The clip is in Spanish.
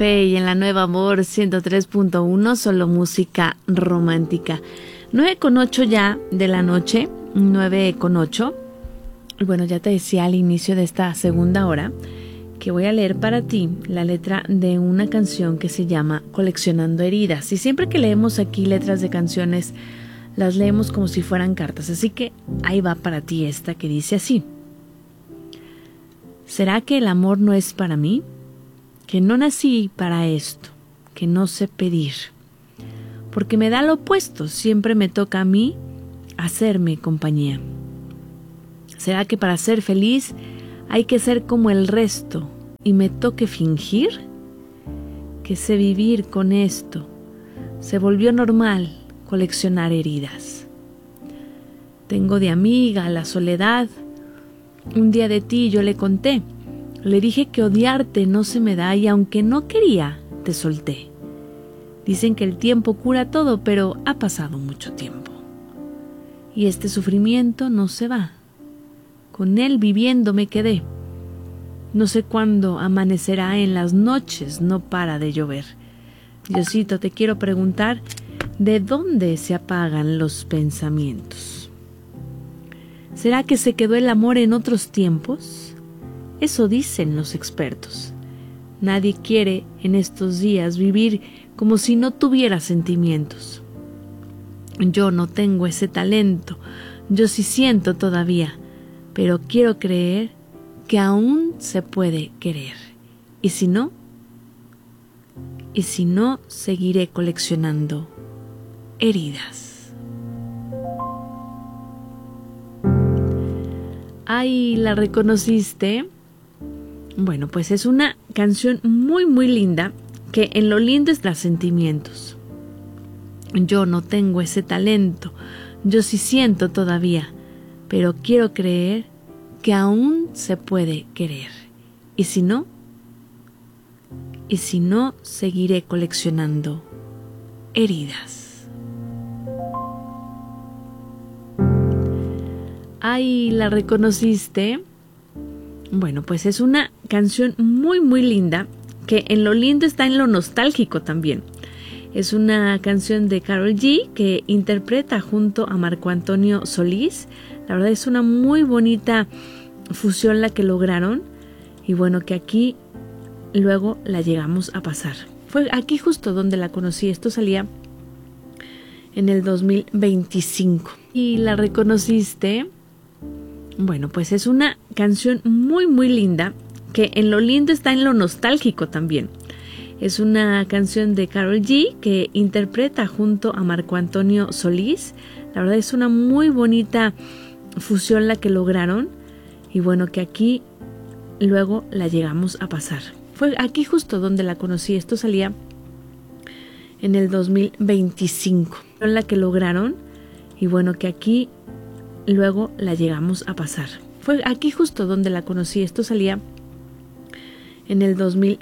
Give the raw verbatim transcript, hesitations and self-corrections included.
Fe y en la Nueva Amor ciento tres punto uno, solo música romántica. nueve con ocho ya de la noche, nueve con ocho. Y bueno, ya te decía al inicio de esta segunda hora que voy a leer para ti la letra de una canción que se llama Coleccionando Heridas. Y siempre que leemos aquí letras de canciones, las leemos como si fueran cartas. Así que ahí va para ti esta que dice así. ¿Será que el amor no es para mí? Que no nací para esto, que no sé pedir. Porque me da lo opuesto, siempre me toca a mí hacerme compañía. ¿Será que para ser feliz hay que ser como el resto y me toque fingir? Que sé vivir con esto. Se volvió normal coleccionar heridas. Tengo de amiga la soledad. Un día de ti yo le conté. Le dije que odiarte no se me da y aunque no quería, te solté. Dicen que el tiempo cura todo, pero ha pasado mucho tiempo. Y este sufrimiento no se va. Con él viviendo me quedé. No sé cuándo amanecerá, en las noches no para de llover. Diosito, te quiero preguntar, ¿de dónde se apagan los pensamientos? ¿Será que se quedó el amor en otros tiempos? Eso dicen los expertos. Nadie quiere en estos días vivir como si no tuviera sentimientos. Yo no tengo ese talento, yo sí siento todavía, pero quiero creer que aún se puede querer. Y si no, y si no, seguiré coleccionando heridas. Ay, ¿la reconociste? Bueno, pues es una canción muy muy linda que en lo lindo está sentimientos. Yo no tengo ese talento, yo sí siento todavía, pero quiero creer que aún se puede querer. Y si no, y si no, seguiré coleccionando heridas. Ay, ¿la reconociste? Bueno, pues es una canción muy muy linda que en lo lindo está en lo nostálgico también. Es una canción de Karol G que interpreta junto a Marco Antonio Solís. La verdad es una muy bonita fusión la que lograron y bueno, que aquí luego la llegamos a pasar. Fue aquí justo donde la conocí. Esto salía en el dos mil veinticinco. ¿Y la reconociste? Bueno, pues es una canción muy muy linda que en lo lindo está en lo nostálgico también. Es una canción de Karol G que interpreta junto a Marco Antonio Solís. La verdad es una muy bonita fusión la que lograron y bueno, que aquí luego la llegamos a pasar. Fue aquí justo donde la conocí. Esto salía en el dos mil veinticinco. La que lograron y bueno, que aquí luego la llegamos a pasar. Fue aquí justo donde la conocí. Esto salía en el dos mil